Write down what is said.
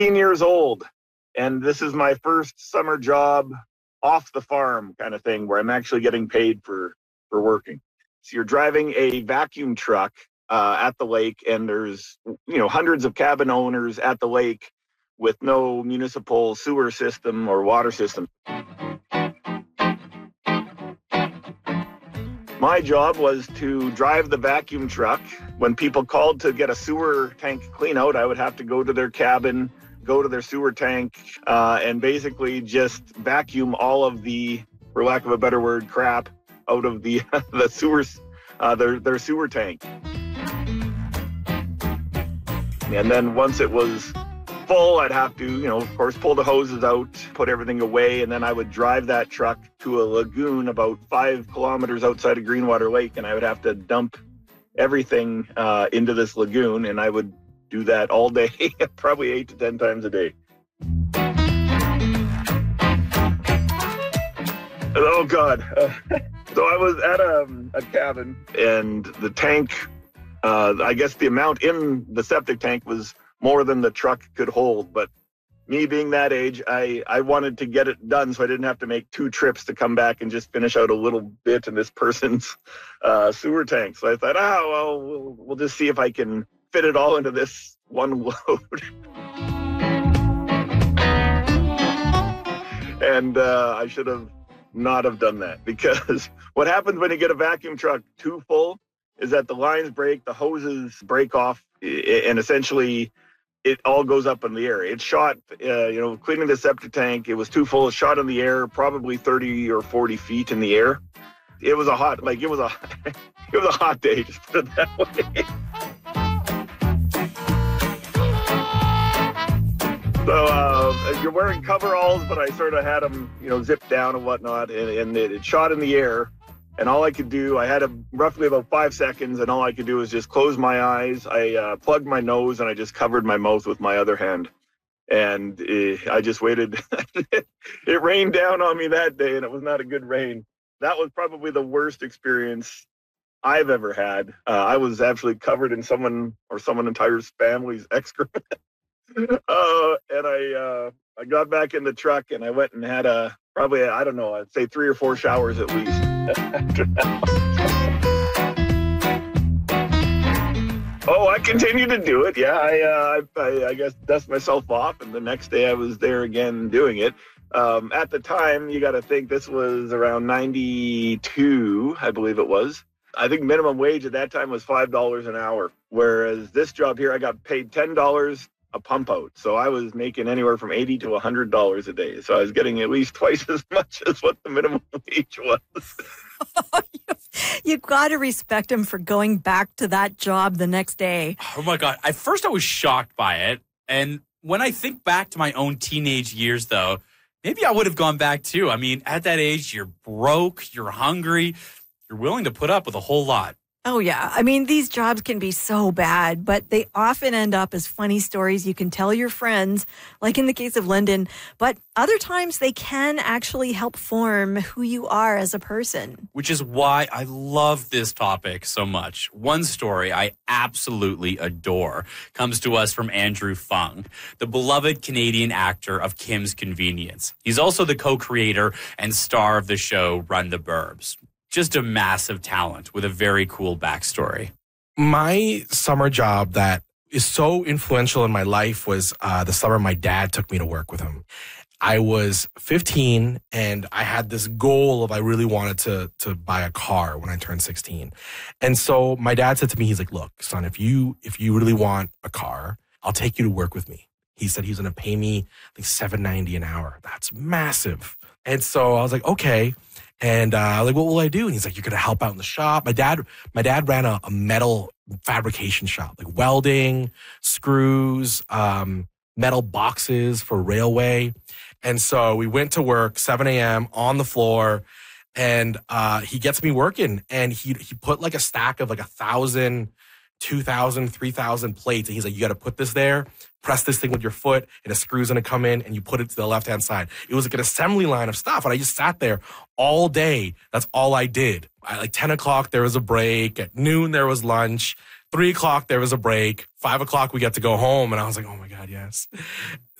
years old, and this is my first summer job off the farm kind of thing where I'm actually getting paid for working. So you're driving a vacuum truck at the lake, and there's hundreds of cabin owners at the lake with no municipal sewer system or water system. My job was to drive the vacuum truck. When people called to get a sewer tank clean out, I would have to go to their cabin, go to their sewer tank, and basically just vacuum all of the, for lack of a better word, crap out of the sewers, their sewer tank. And then once it was full, I'd have to, of course, pull the hoses out, put everything away, and then I would drive that truck to a lagoon about 5 kilometers outside of Greenwater Lake, and I would have to dump everything into this lagoon, and I would do that all day, probably 8 to 10 times a day. Oh, God. So I was at a cabin, and the tank, I guess the amount in the septic tank was more than the truck could hold. But me being that age, I wanted to get it done so I didn't have to make 2 trips to come back and just finish out a little bit in this person's sewer tank. So I thought, we'll just see if I can fit it all into this one load. And I should have not have done that, because what happens when you get a vacuum truck too full is that the lines break, the hoses break off, and essentially it all goes up in the air. It shot, cleaning the septic tank, it was too full, it shot in the air, probably 30 or 40 feet in the air. It was a hot day, just put it that way. So you're wearing coveralls, but I sort of had them, zipped down and whatnot, and it shot in the air. And all I could do, I had roughly about 5 seconds, and all I could do was just close my eyes. I plugged my nose, and I just covered my mouth with my other hand. And I just waited. It rained down on me that day, and it was not a good rain. That was probably the worst experience I've ever had. I was actually covered in someone entire family's excrement. And I got back in the truck, and I went and had I'd say 3 or 4 showers at least after that. Oh, I continued to do it. Yeah, I guess dust myself off, and the next day I was there again doing it. At the time, you got to think this was around 92, I believe it was. I think minimum wage at that time was $5 an hour, whereas this job here, I got paid $10 a pump out. So I was making anywhere from $80 to $100 a day. So I was getting at least twice as much as what the minimum wage was. You've got to respect him for going back to that job the next day. Oh my God. At first I was shocked by it. And when I think back to my own teenage years, though, maybe I would have gone back too. I mean, at that age, you're broke, you're hungry, you're willing to put up with a whole lot. Oh, yeah. I mean, these jobs can be so bad, but they often end up as funny stories you can tell your friends, like in the case of Lyndon. But other times they can actually help form who you are as a person. Which is why I love this topic so much. One story I absolutely adore comes to us from Andrew Fung, the beloved Canadian actor of Kim's Convenience. He's also the co-creator and star of the show Run the Burbs. Just a massive talent with a very cool backstory. My summer job that is so influential in my life was the summer my dad took me to work with him. I was 15 and I had this goal of I really wanted to buy a car when I turned 16. And so my dad said to me, he's like, look, son, if you really want a car, I'll take you to work with me. He said he's going to pay me like $7.90 an hour. That's massive. And so I was like, okay. And I was like, what will I do? And he's like, you're going to help out in the shop. My dad ran a metal fabrication shop, like welding, screws, metal boxes for railway. And so we went to work 7 a.m. on the floor, and he gets me working, and he put like a stack of like 1,000, 2,000, 3,000 plates. And he's like, you got to put this there, press this thing with your foot, and a screw's going to come in, and you put it to the left-hand side. It was like an assembly line of stuff, and I just sat there all day. That's all I did. At like 10 o'clock, there was a break. At noon, there was lunch. 3 o'clock, there was a break. 5 o'clock, we got to go home. And I was like, oh my God, yes.